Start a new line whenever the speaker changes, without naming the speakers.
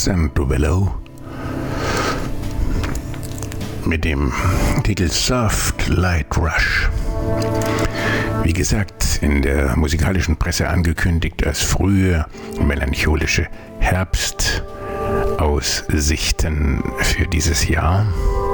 Alessandro Bello mit dem Titel Soft Light Rush. Wie gesagt, in der musikalischen Presse angekündigt als frühe melancholische Herbstaussichten für dieses Jahr.